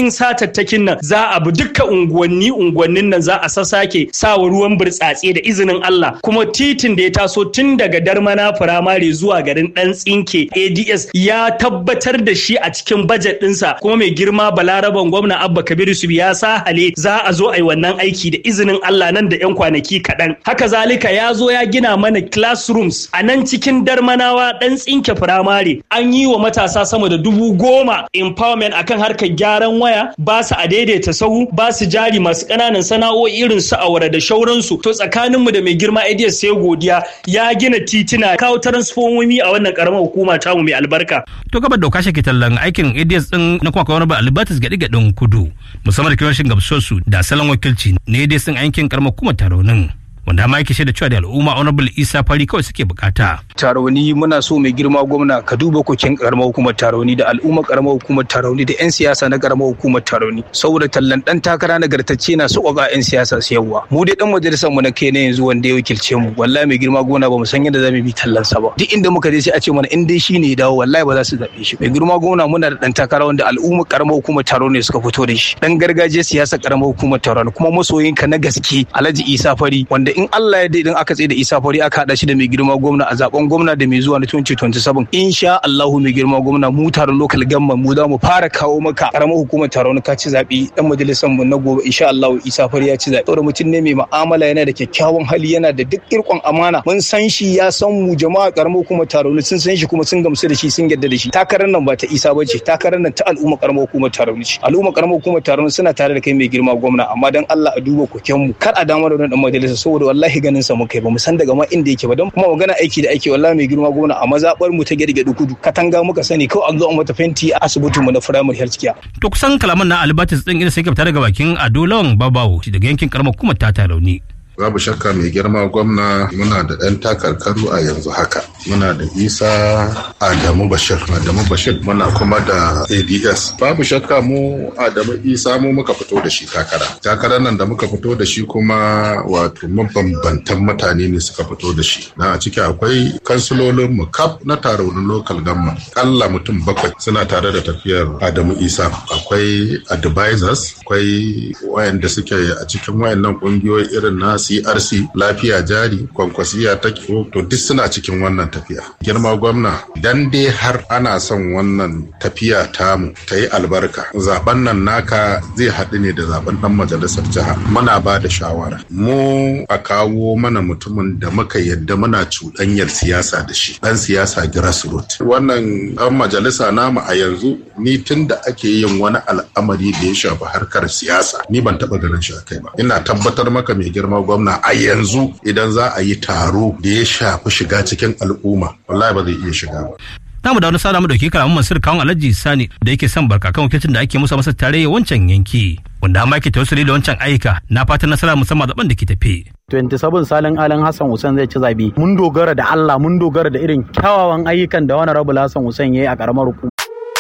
cikin satattakin nan za a bi dukkan unguwannin nan za a sassake sawa ruwan burtsatse da izinin Allah, kuma titin da ya taso tun daga Darmana firamare zuwa garin Dan Tsinke ADS ya tabbatar da shi a cikin bajet ɗinsa, kuma mai girma Balaraban gwamna Abba Kabiru Subi ya sa hale za a zo a yi wannan aiki da izinin Allah nan da 'yan kwanaki kaɗan. Haka zalika ya zo ya gina mana classrooms a nan cikin Darmanawa Dan Tsinke firamare, an yi wa matasa sama da 10,000 empowerment akan harkar gyaran waya, ba su a daidaita sahu, ba su jari masu ƙananan sana'o'i irin su awara da shauransu. To tsakaninmu da mai girma ADS sai godiya, ya gina titina, kawo transformomi a wannan karamar hukuma tamu mai albarka. To gaba doka shi ke tallan aikin ADS din na kuma kawar ba Albertus Gadi-Gadin Kudu, musamman da kiwon gamsosu da salon wakilci ne ADS din aikin karamar hukumar Taronin, wanda ma yake shaida cewa da al'umma Honorable Isa Fari kawai suke bukata. Taroni muna so mai girma gwamna ka duba kokin karamar hukumar Taroni da al'umma karamar hukumar Taroni da 'yan siyasa na karamar hukumar Taroni, saboda tallan dan takara nagartacce na su ga 'yan siyasa su yawa. Mu dai dan majalisar mu na kai ne yanzu wanda ya wakilce mu, wallahi mai girma gwamna ba mu san yadda zamu bi tallan sa ba. Duk inda muka je sai a ce mana in dai shine ya dawo wallahi ba za su zabe shi. Mai girma gwamna muna da dan takara wanda al'umma karamar hukumar Taroni suka fito da shi. Dan gargajiya siyasa karamar hukumar Taroni kuma masoyinka na gaske Alhaji Isa Fari, wanda in Allah ya idan aka tsaye da Isa Fari aka hada shi da mai girma gwamna a zaben gwamna da mai zuwa na 2027, insha Allah mai girma gwamna mu taron local government mu za mu fara kawo maka karamar hukumar taron ka ci zabi dan majalisar mu na gobe, insha Allah Isa Fari ya ci zabi. Saboda mutum ne mai mu'amala, yana da kyakkyawan hali, yana da duk irkon amana, mun san shi, ya san mu, jama'a karamar hukumar taron sun san shi kuma sun gamsu da shi, sun yarda da shi. Takarar nan ba ta Isa bace, takarar nan ta al'umma karamar hukumar taron ce. Al'umma karamar hukumar taron suna tare da kai mai girma gwamna, amma dan Allah a duba koken mu, kar a damar da dan majalisa, saboda wallahi ganin sa muka yi ba mu san daga ma inda yake ba, don kuma magana aiki da ake wallahi mai girma gwamna a mazabar mu ta Gadi-Gadi Kudu katanga muka sani kawai an zo an mata fenti a asibitin mu na primary health care. To kusan kalaman na Albertus din idan sai ka fita daga bakin Ado Lawan Babawo daga yankin karamar hukumar ta Tarauni. Babu shakka mai girma gwamna muna da ɗan takarkaru a yanzu haka. Muna da Isa Adamu Bashir muna kuma da ADS. Babu shakka mu Adamu Isa mu muka fito da shi takara. Takarar nan da muka fito da shi kuma wato mabambantan mutane ne suka fito da shi. Na a ciki akwai kansilolin mu kaf na Taronin local government. Kalla mutum 7 suna tare da tafiyar Adamu Isa. Akwai advisors, akwai wayanda suke a cikin wayannan kungiyoyi irin na CRC, Lafiya Jari, Kwankwasiya ta to duk suna cikin wannan tafiya. Girma gwamna, dan dai har ana son wannan tafiya tamu ta yi albarka, zaben nan naka zai haɗu ne da zaben ɗan majalisar jiha. Muna ba da shawara, mu a kawo mana mutumin da muka yadda muna cuɗanyar siyasa da shi, ɗan siyasa grassroots. Wannan ɗan majalisa namu a yanzu, ni tun da ake yin wani al'amari da ya shafi harkar siyasa, ni ban taɓa ganin shi a kai ba. Ina tabbatar maka mai girma gwamna, a yanzu idan za a yi taro da ya shafi shiga cikin al'umma, wallahi ba zai iya shiga ba. Namu da wani sada mu dauki kalaman Mansur Kawun Alhaji Sani da yake son barkakan wakilcin da ake musa masa tare wancan yanki, wanda amma yake tawassuli da wancan aika na fatan nasara musamman zaben da ke tafe. 27 Salin Alan Hassan Hussein zai ci zabi. Mun dogara da Allah, mun dogara da irin kyawawan ayyukan da wani Rabu Hassan Hussein yayi a karamar hukuma.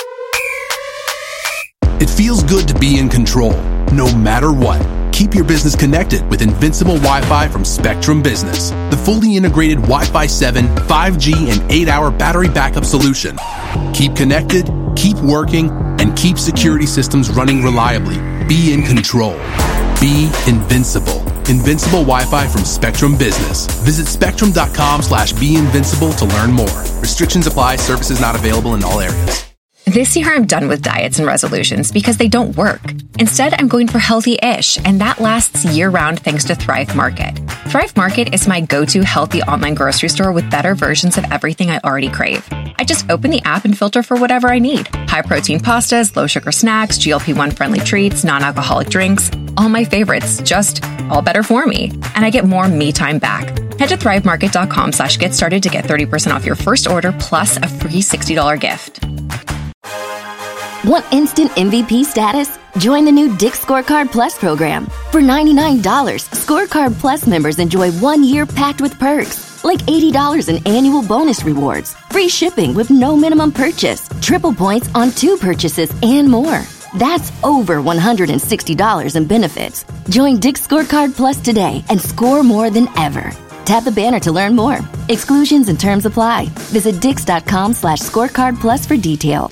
It feels good to be in control, no matter what. Keep your business connected with Invincible Wi-Fi from Spectrum Business, the fully integrated Wi-Fi 7, 5G, and 8-hour battery backup solution. Keep connected, keep working, and keep security systems running reliably. Be in control. Be invincible. Invincible Wi-Fi from Spectrum Business. Visit spectrum.com/beinvincible to learn more. Restrictions apply. Services not available in all areas. This year, I'm done with diets and resolutions because they don't work. Instead, I'm going for healthy-ish, and that lasts year-round thanks to Thrive Market. Thrive Market is my go-to healthy online grocery store with better versions of everything I already crave. I just open the app and filter for whatever I need. High-protein pastas, low-sugar snacks, GLP-1-friendly treats, non-alcoholic drinks. All my favorites, just all better for me. And I get more me time back. Head to thrivemarket.com/get started to get 30% off your first order plus a free $60 gift. Want instant MVP status? Join the new Dick's Scorecard Plus program. For $99, Scorecard Plus members enjoy 1 year packed with perks, like $80 in annual bonus rewards, free shipping with no minimum purchase, triple points on 2 purchases, and more. That's over $160 in benefits. Join Dick's Scorecard Plus today and score more than ever. Tap the banner to learn more. Exclusions and terms apply. Visit Dix.com/scorecard plus for details.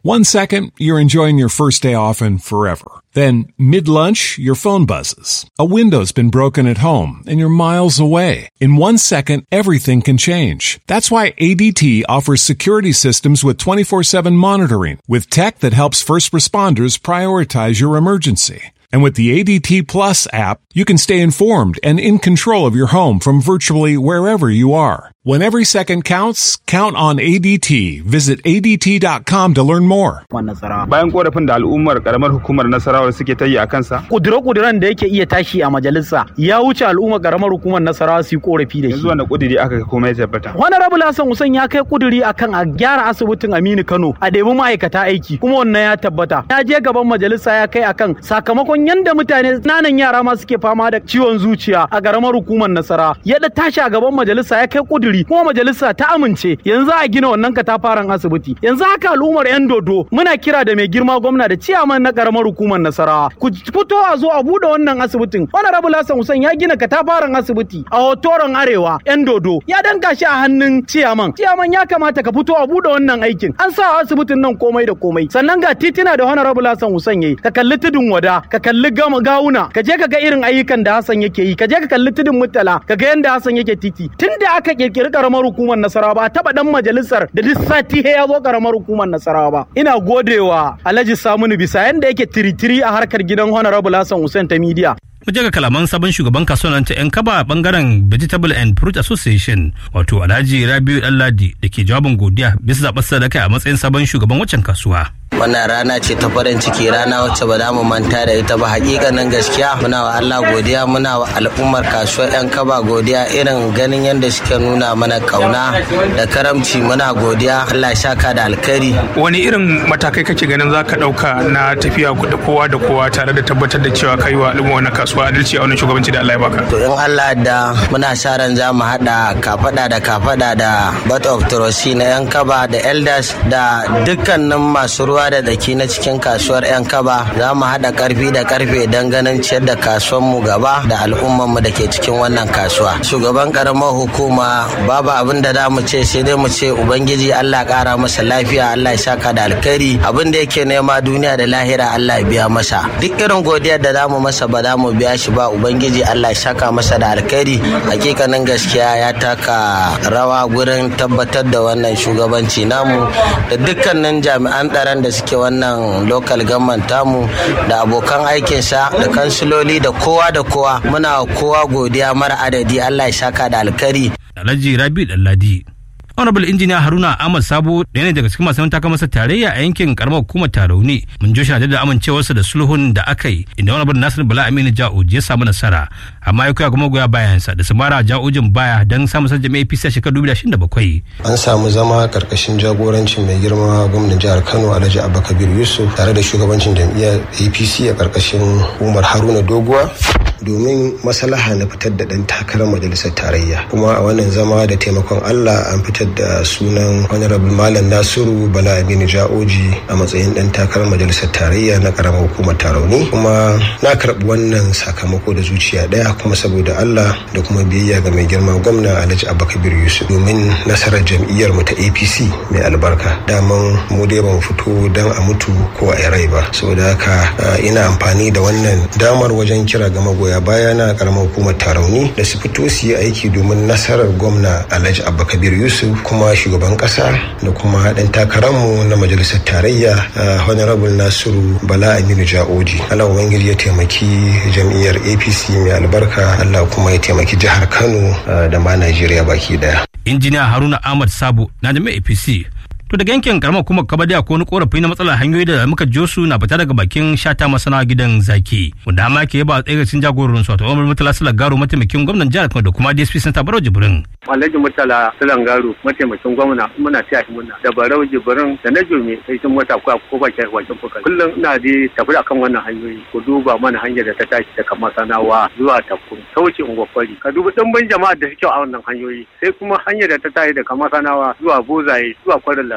1 second, you're enjoying your first day off and forever. Then, mid-lunch, your phone buzzes. A window's been broken at home and you're miles away. In 1 second, everything can change. That's why ADT offers security systems with 24/7 monitoring, with tech that helps first responders prioritize your emergency. And with the ADT Plus app, you can stay informed and in control of your home from virtually wherever you are. When every second counts, count on ADT. Visit ADT.com to learn more. Bayan korafin da al'ummar karamar hukumar Nasarawa suke ta yi a kansa, kudure-kuduren da yake iya tashi a majalisa ya wuce al'ummar karamar hukumar Nasarawa su yi korafi da shi. yanzu wanda kudiri aka komai tabbata. Honorable Hassan Hussein ya kai kuduri akan a gyara asibitin Aminu Kano, a ɗebi ma'aikata aiki, kuma wannan ya tabbata. Ya je gaban majalisa ya kai akan sakamakon yanda mutane nanan yara ma suke fama da ciwon zuciya a karamar hukumar Nasarawa. Ya da tashi a gaban majalisa ya kai kuduri, kuma majalisa ta amince yanzu a gina wannan katafaren asibiti. Yanzu haka al'ummar yan dodo muna kira da mai girma gwamna da ciyaman na karamar hukumar Nasarawa ku fito a zo a bude wannan asibitin. Honorable Hassan Hussein ya gina katafaren asibiti a Hotoron Arewa yan dodo, ya danka shi a hannun ciyaman ya kamata ka fito a bude wannan aikin. An sa asibitin nan komai da komai, sannan ga titina da Honorable Hassan Hussein yayi, ka kalli tudun wada, ka kalli gawuna, ka je ka ga irin ayyukan da Hassan yake yi, ka je ka kalli tudun Murtala, ka ga yanda Hassan yake titi. Tunda aka kirkiri karamar hukumar Nasarawa ba taba dan majalisar da duk sati ya zo karamar hukumar Nasarawa ba. Ina godewa Alhaji Saminu bisa yanda yake tiritiri a harkar gidan Honorable Hassan Hussein ta media. Mu ga kalaman sabon shugaban kasuwar ta yan kaba bangaren Vegetable and Fruit Association, wato Alhaji Rabiu Danladi, da ke jawabin godiya bisa zaɓar sadaka a matsayin sabon shugaban waccan kasuwa. Wannan rana ce ta farin ciki, rana wacce ba za mu manta da ita ba. Hakikanin gaskiya muna wa Allah godiya, muna wa al'ummar kasuwar yan kaba godiya, irin ganin yadda suke nuna mana kauna da karamci. Muna godiya, Allah ya saka da alkhairi. Wani irin matakai kake ganin za ka ɗauka na tafiya da kowa tare da tabbatar da cewa kai wa al'umma wannan kasuwa adalci a wannan shugabanci da Allah ya baka? To in Allah da muna sa ran za mu haɗa kafada da Board of Trustee na yan kaba da elders da dukkanin masu ruwa da daki na cikin kasuwar yan kaba. Za mu haɗa karfi da karfe don ganin ciyar da kasuwar mu gaba da al'ummar mu da ke cikin wannan kasuwa. Shugaban karamar hukuma babu abin da za mu ce sai dai mu ce ubangiji Allah ƙara masa lafiya, Allah ya saka da alkhairi. Abin da yake nema duniya da lahira Allah ya biya masa. Duk irin godiyar da za mu masa ba za mu biya shi ba, ubangiji Allah ya saka masa da alkhairi. Hakikanin gaskiya ya taka rawa gurin tabbatar da wannan shugabanci namu da dukkanin jami'an tsaron da suke wannan local government tamu da abokan aikinsa da kansiloli da kowa muna kowa godiya mara adadi. Allah ya saka da alkhairi. Alhaji Rabi Danladi. Honorable Engineer Haruna Ahmad Sabo, ɗaya ne daga cikin masu taka masa tarayya a yankin karamar hukumar Tarauni, mun joshi na da amincewarsa da sulhun da aka yi, inda Honorable Nasir Bala Aminu Ja'oji ya samu nasara, amma ya koya kuma goya bayansa da su mara Ja'ojin baya don samun sa jami'a APC a shekarar 2027. An samu zama karkashin jagorancin mai girma gwamnan jihar Kano Alhaji Abba Kabir Yusuf tare da shugabancin jam'iyyar APC a karkashin Umar Haruna Doguwa domin maslaha na fitar da ɗan takarar majalisar tarayya. Kuma a wannan zama da taimakon Allah an fitar da sunan Honorable Malam Nasiru Bala Aminu Ja'oji a matsayin ɗan takarar majalisar tarayya na karamar hukumar Tarauni. Kuma na karɓi wannan sakamako da zuciya ɗaya, kuma saboda Allah da kuma biyayya ga mai girma gwamna Alhaji Abba Kabir Yusuf domin nasarar jam'iyyar mu ta APC mai albarka. Daman mu dai ba mu fito don a mutu ko a rai ba, saboda haka ina amfani da wannan damar wajen kira ga magoya baya na karamar hukumar Tarauni da su fito su yi aiki domin nasarar gwamna Alhaji Abba Kabir Yusuf, kuma shugaban kasa da kuma ɗan takararmu na majalisar tarayya Honorable Nasiru Bala Aminu Ja'oji. Allah ubangiji ya taimaki jam'iyyar APC mai albarka, Allah kuma ya taimaki jihar Kano da ma Najeriya baki daya. Injiniya Haruna Ahmad Sabo na jami'ar APC. To daga yankin karamar kuma kabadiya ko wani korafi na matsalar hanyoyi da muka jo su na fita daga bakin shata masana gidan zaki, wanda amma ke yaba tsagacin jagoran su wato Umar Murtala Sulagaro mataimakin gwamnan jihar Kano da kuma DSP Santa Barau Jibrin. Alhaji Murtala Sulagaro mataimakin gwamna muna taya shi murna da Barau Jibrin da na Jome sai sun mota ko ba kai wajen fuka. Kullum ina je tafi akan wannan hanyoyi, ku duba mana hanyar da ta tashi daga Masanawa zuwa Takkun ta wuce Ungwafari. Ka dubi dimbin jama'a da suke a wannan hanyoyi, sai kuma hanyar da ta tashi daga Masanawa zuwa Bozaye zuwa Kwarin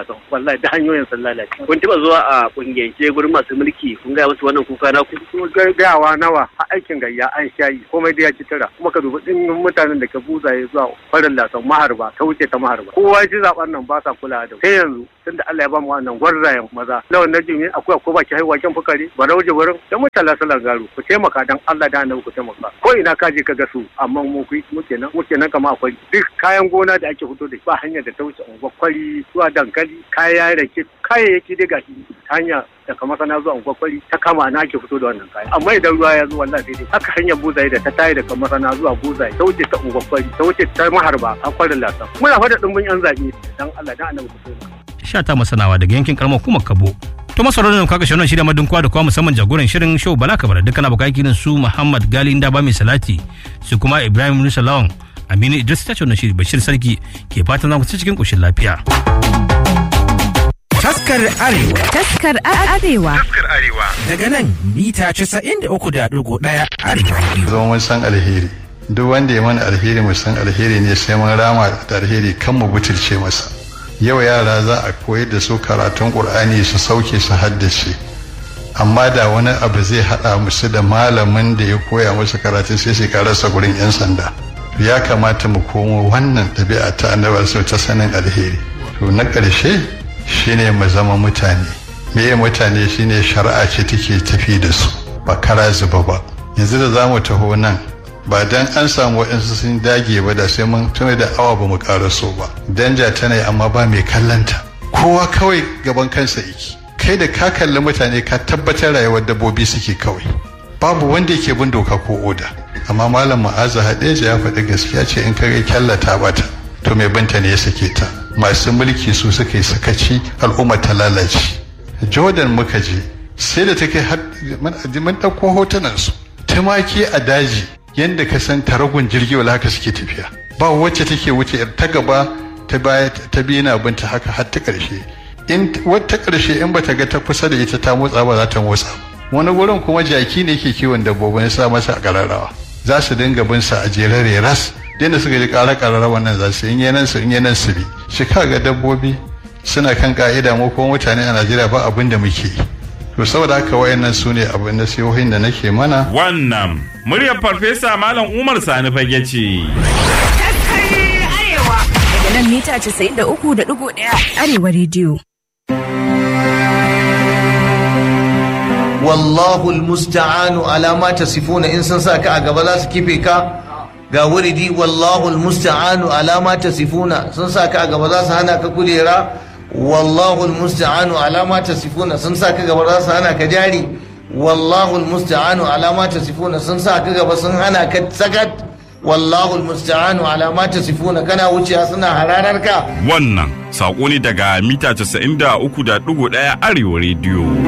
lasan wallahi da hanyoyin sun lalace. Kun taba zuwa a kungiyance gurin masu mulki kun ga musu wannan kuka na ku gawa nawa a aikin gayya an shayi komai da ya ci tara kuma ka dubi din mutanen da ka buzaye zuwa farin lasan maharba ta wuce ta maharba kowa ji zaben nan ba sa kula da sai yanzu tunda Allah ya ba mu wannan gwarzayen maza lawan najimi akwai ko baki haihuwa kin fukari barauje wurin da mutala salan garu ku taimaka dan Allah da annabi ku taimaka ko ina ka je ka ga su amma muke nan kama akwai duk kayan gona da ake fito da ba hanyar da ta wuce unguwar kwari zuwa dankali kayan rake kayayyaki da gashi hanya daga masana zuwa unguwar kwari ta kama na ake fito da wannan kaya amma idan ruwa ya zo wallahi sai dai haka hanyar buzaye da ta tayi daga masana zuwa buzaye ta wuce ta unguwar kwari ta wuce ta maharba a kwarin lasa muna fada dimbin yan zabe dan Allah dan annabi ku taimaka. Sha ta masanawa daga yankin karamar kuma Kabo. To masauraran kaga shirin shirya madun kwa da kuma musamman jagoran shirin show Bala Kabara dukkan abokan kirin su Muhammad Gali Inda ba mai salati su kuma Ibrahim Musa Lawan Aminu Idris ta wannan shiri Bashir Sarki ke fatan za ku ci cikin koshin lafiya. Taskar Arewa. Taskar Arewa. Taskar Arewa. Daga nan mita 93.1 Arewa. Zo mun san alheri. Duk wanda ya mana alheri mu san alheri ne sai mun rama da alheri kan mu butulce masa. Yau yara za a koyar da su karatun Qur'ani su sauke su haddace. Amma da wani abu zai hada musu da malamin da ya koya musu karatun sai su karasa gurin yan sanda. Ya kamata mu komo wannan ɗabi'a ta annabar su ta sanin alheri. To na ƙarshe shine mu zama mutane. Meye mutane shine shari'a ce take tafi da su ba kara zuba ba. Yanzu da zamu taho nan ba dan an samu waɗansu sun dage ba da sai mun tuna da awa ba mu karaso ba. Danja tana yi amma ba mai kallanta. Kowa kawai gaban kansa yake. Kai da ka kalli mutane ka tabbatar rayuwar dabbobi suke kawai. Babu wanda yake bin doka ko oda. Amma malam Ma'azu Hadeja ya faɗi gaskiya ce in kare kyallata bata to mai binta ne ya sake ta. Masu mulki su suka yi sakaci al'umma ta lalace. Jordan muka je sai da take mun ɗauko hotunan su. Tumaki a daji yadda ka san taragun jirgi wala haka suke tafiya. Ba wacce take wuce ta gaba ta baya ta biyu na binta haka har ta ƙarshe. In wata ƙarshe in bata ga ta kusa da ita ta motsa ba za ta motsa. Wani gurin kuma jaki ne ke kiwon dabbobin ya sa masa a ƙararrawa. Za su dinga bin sa a jerare ras da suka ji ƙararrawa nan za su in yanan su bi shi kaga dabbobi suna kan ka'ida mu ko mutane a Najeriya ba abin da muke yi to saboda haka wayannan su ne abin da siyohin da nake mana wannan muryar farfesa Malam Umar Sani Fage ce Arewa daga nan mita 93.1 Arewa Radio. Wallahu almusta'anu ala ma tasifuna in sun saka a gaba za su kife ka ga wuridi wallahu almusta'anu ala ma tasifuna sun saka a gaba za su hana ka kulera wallahu almusta'anu ala ma tasifuna sun saka gaba za su hana ka jari wallahu almusta'anu ala ma tasifuna sun saka gaba sun hana ka sakat wallahu almusta'anu ala ma tasifuna kana wuciya suna hararar ka wannan sako ne daga mita 93.1 Arewa Radio.